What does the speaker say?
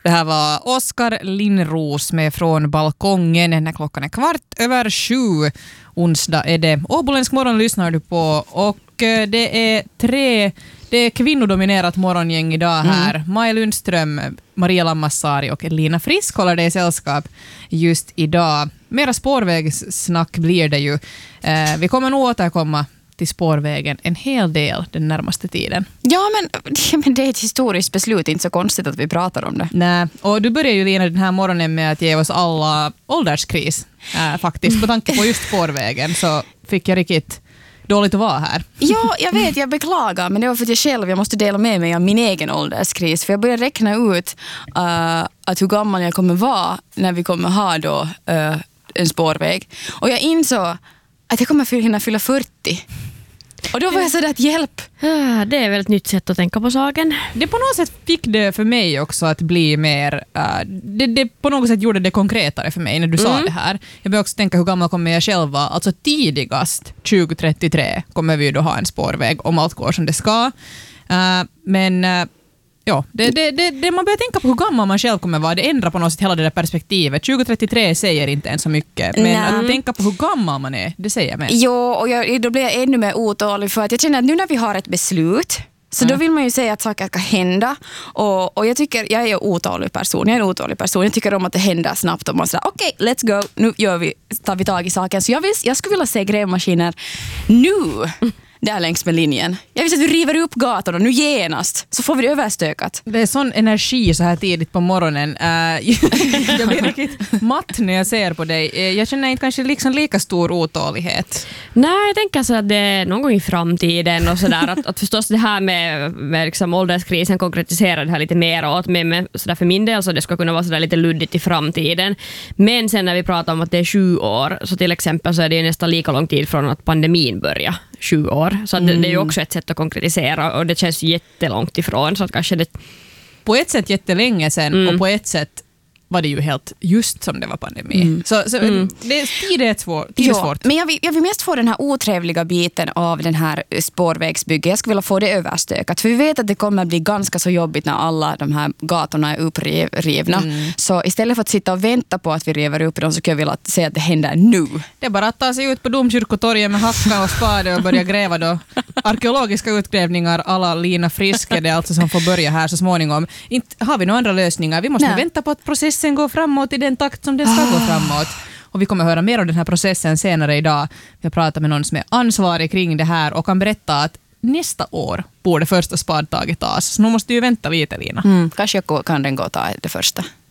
Det här var Oskar Linnros med Från balkongen. När klockan är 7:15. Onsdag är det. Åboländsk morgon lyssnar du på. Och det är kvinnodominerat morgongäng idag här. Maja Lundström, Maria Lammassari och Elina Frisk håller det i sällskap just idag. Mera spårvägssnack blir det ju. Vi kommer nog återkomma till spårvägen en hel del den närmaste tiden. Ja, men det är ett historiskt beslut. Inte så konstigt att vi pratar om det. Nej, och du börjar ju Lina den här morgonen med att ge oss alla ålderskris. Faktiskt, på tanke på just spårvägen så fick jag riktigt dåligt att vara här. Ja, jag vet, jag beklagar, men det var för att jag måste dela med mig av min egen ålderskris. För jag började räkna ut att hur gammal jag kommer vara när vi kommer ha då en spårväg. Och jag insåg att jag kommer hinna fylla 40. Och då var jag sådär att hjälp. Det är väl ett nytt sätt att tänka på saken. Det på något sätt fick det för mig också att bli mer... det på något sätt gjorde det konkretare för mig när du sa det här. Jag började också tänka hur gammal kommer jag själv vara. Alltså tidigast 2033 kommer vi då ha en spårväg om allt går som det ska. Ja, det man börjar tänka på hur gammal man själv kommer vara, det ändrar på något sätt hela det där perspektivet. 2033 säger inte än så mycket, men att tänka på hur gammal man är, det säger mig. Jo, och då blir jag ännu mer otålig för att jag känner att nu när vi har ett beslut så då vill man ju säga att saker ska hända och jag tycker, jag är en otålig person. Jag tycker om att det händer snabbt och man säger okej, let's go, nu tar vi tag i saken. Så jag skulle vilja se grävmaskiner nu. Där längs med linjen. Jag vill att du river upp gatorna nu genast. Så får vi det överstökat. Det är sån energi så här tidigt på morgonen. Jag blir riktigt matt när jag ser på dig. Jag känner inte kanske liksom lika stor otålighet. Nej, jag tänker så att det är någon gång i framtiden och sådär. att förstås det här med liksom ålderskrisen konkretiserar det här lite mer åt mig. Men sådär för min del så det ska kunna vara sådär lite luddigt i framtiden. Men sen när vi pratar om att det är 7 år så till exempel så är det nästan lika lång tid från att pandemin börjar. 7 år. Så det är ju också ett sätt att konkretisera och det känns jättelångt ifrån så att kanske det... På ett sätt jättelänge sedan och på ett sätt var det ju helt just som det var pandemi. Så tid är svårt. Men jag vill mest få den här otrevliga biten av den här spårvägsbygget. Jag skulle vilja få det överstökat. För vi vet att det kommer bli ganska så jobbigt när alla de här gatorna är upprivna. Så istället för att sitta och vänta på att vi river upp dem så kan jag vilja säga att det händer nu. Det är bara att ta sig ut på Domkyrkotorget med hacka och spade och börja gräva då. Arkeologiska utgrävningar alla Lina Frisk är det alltså som får börja här så småningom. Inte har vi några andra lösningar. Vi måste vänta på att processen går framåt i den takt som den ska gå framåt. Och vi kommer höra mer om den här processen senare idag. Vi har pratat med någon som är ansvarig kring det här och kan berätta att nästa år borde första spadtaget tas. Så nu måste du ju vänta lite, Lina. Kanske jag kan den gå och ta det första.